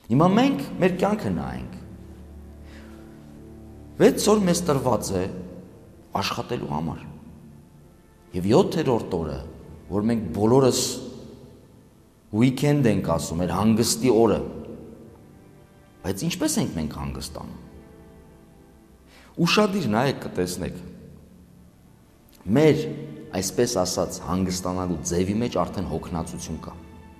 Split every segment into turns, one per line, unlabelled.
Հիմա մենք մեր կյանքը նայենք։ 6 օր մեզ տրված է աշխատելու համար։ Եվ 7-րդ օրը, որ մենք բոլորս weekend ենք ասում, մեր հանգստի օրը, բայց ինչպես ենք մենք հանգստանում։ Ուշադիր նայեք կտեսնեք։ Մեր, այսպես ասած, հանգստանալու ձևի մեջ արդեն հոգնածություն կա։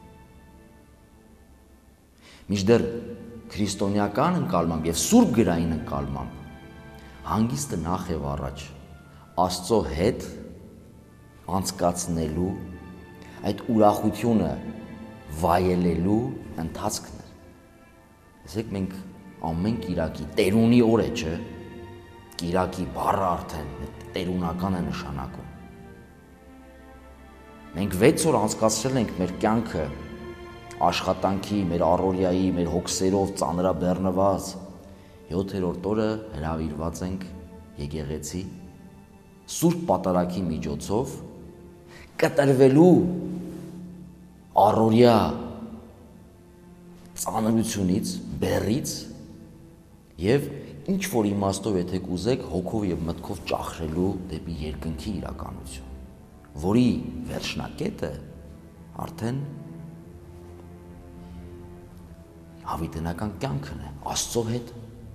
Մինչդեռ քրիստոնեական ընկալմամբ եւ սուրբ գրային ընկալմամբ հանգիստը նախ եւ առաջ Աստծո հետ անցկացնելու այդ ուրախությունը վայելելու ընթացքն է։ Տեսեք, մենք ամեն կիրակի տերունի օր է, չէ՞։ Կիրակի բառը արդեն տերունական է նշանակում։ Մենք 6 օր անցկացրել ենք մեր կյանքը աշխատանքի, մեր առօրյայի, մեր հոգսերով ծանրաբեռնված, 7-րդ օրը հրավիրված ենք եկեղեցի սուրբ պատարագի միջոցով կտրվելու առօրյա ծանրությունից, բեռից եւ ինչ որ իմաստով եթե կուզեք հոգով եւ մտքով ճախրելու դեպի երկնքի իրականություն, որի վերջնակետը արդեն հավիտենական կյանքն է Աստծո հետ։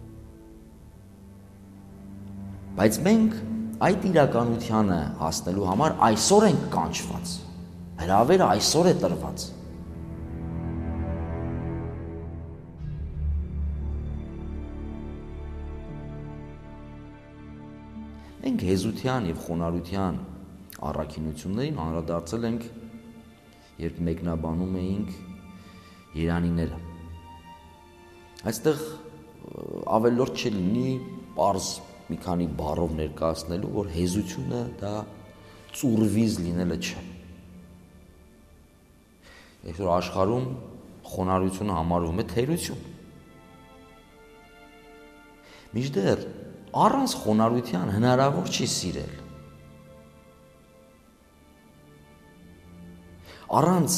Բայց մենք այդ իրականությանը հասնելու համար այսօր ենք կանչված, հրավերը այսօր է տրված։ Մենք հեզության եւ խոնարհության առաքինություններին անդրադարձել ենք, երբ մեկնաբանում էինք երանիները։ Այստեղ ավելորդ չլինի պարզ մի քանի բառով ներկայացնելու, որ հեզությունը դա ծուրվիզ լինելը չէ։ Այսօր աշխարհում խոնարհությունը համարվում է թերություն։ Մինչդեռ առանց խոնարհության հնարավոր չի սիրել։ Առանց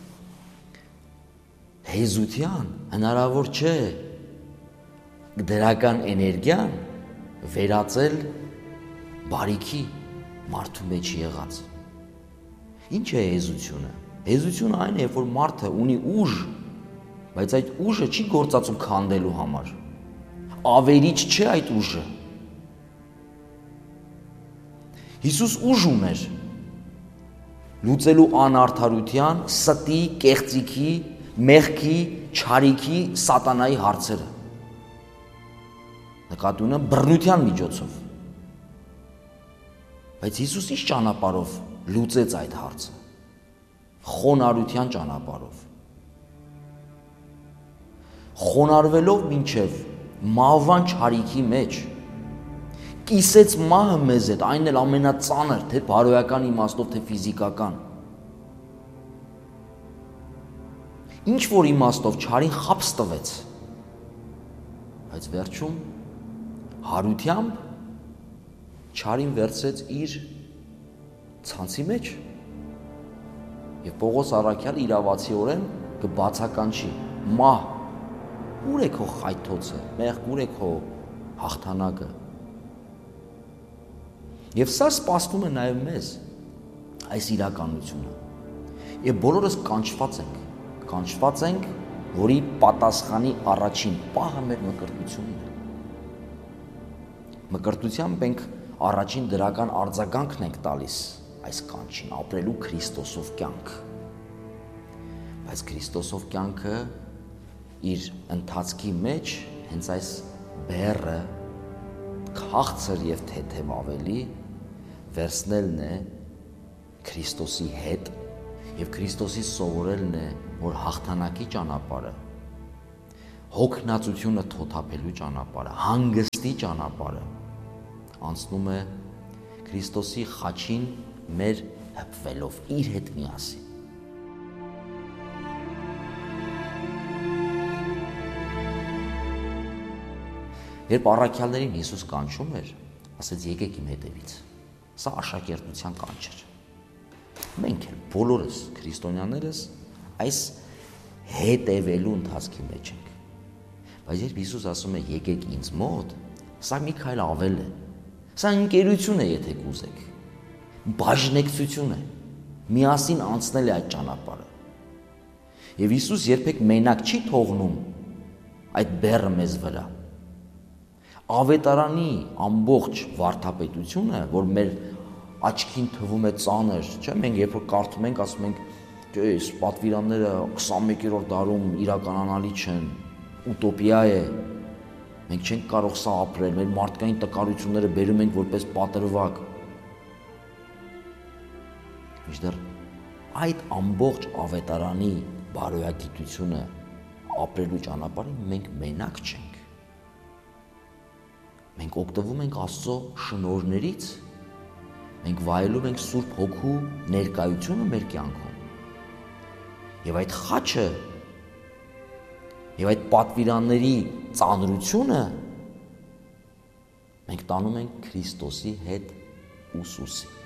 հեզության հնարավոր չէ դրական էներգիան վերածել բարիքի մարդու մեջ եղած։ Ինչ է հեզությունը։ Հեզությունը այն է, երբ որ մարդը ունի ուժ, բայց այդ ուժը չի գործածում քանդելու համար։ Ավերիչ չէ այդ ուժը։ Հիսուս ուժ ուներ լուծելու անարդարության, ստի, կեղծիքի, մեղքի, չարիքի, սատանայի հարցերը։ Նկատի ունեմ բռնության միջոցով։ Բայց Հիսուս ինչ ճանապարհով լուծեց այդ հարցը։ Խոնարհության ճանապարհով։ Խոնարհվելով մինչև մահվան չարիքի մեջ կիսեց մահը մեզ հետ, այն էլ ամենածանր, թե բարոյական իմաստով, թե ֆիզիկական։ Ինչ որ իմաստով չարին խապս տվեց, բայց վերջում հարությամբ չարին վերցրեց իր ցանցի մեջ եւ Պողոս առաքյալ իրավացիորեն կբացականչի մահ, ուր է քո խայթոցը, մեղք, ուր է քո հաղթանակը։ Եվ սա սպասվում է նաեւ մեզ այս իրականությունը։ Եվ բոլորս կանչված ենք, որի պատասխանի առաջին պահը մեր մկրտությունն է։ Մկրտությամբ ենք առաջին դրական արձագանքն ենք տալիս այս կանչին, ապրելու Քրիստոսով կյանք։ Բայց Քրիստոսով կյանքը իր ընթացքի մեջ հենց այս բեռը քաղցր եւ թեթև ավելի վերցնելն է Քրիստոսի հետ եւ Քրիստոսի սովորելն է, որ հաղթանակի ճանապարհը, հոգնածությունը թոթափելու ճանապարհը, հանգստի ճանապարհը անցնում է Քրիստոսի խաչին մեր հպվելով իր հետ միասին։ Երբ առաքյալներին Հիսուս կանչում էր, ասեց եկեք իմ հետևից։ Սա աշակերտության կանչ էր։ Մենք էլ բոլորս քրիստոնյաներս այս հետևելու ընթացքի մեջ ենք։ Բայց երբ Հիսուս ասում է եկեք ինձ մոտ, սա մի քայլ ավել է։ Սա ընկերություն է, եթե կուզեք։ Բաժնեկցություն է։ Միասին անցնել է այդ ճանապարհը։ Եվ Հիսուս երբեք մենակ չի թողնում այդ բեռը մեզ վրա։ Ավետարանի ամբողջ վարդապետությունը, որ մեր աչքին թվում է ծանր, չէ՞, մենք երբ որ կարդում ենք, ասում ենք, այս պատվիրանները 21-րդ դարում իրականանալի չեն, ուտոպիա է, մենք չենք կարող սա ապրել, մեր մարդկային տկարությունները բերում ենք որպես պատրվակ։ Մինչդեռ այդ ամբողջ ավետարանի բարոյագիտությունը ապրելու ճանապարհին մենք մենակ չենք։ Մենք օգտվում ենք Աստծո շնորհներից, մենք վայելում ենք Սուրբ Հոգու ներկայությունը մեր կյանքում։ Եվ այդ խաչը, եւ այդ պատվիրանների ծանրությունը մենք տանում ենք Քրիստոսի հետ ուսուսի։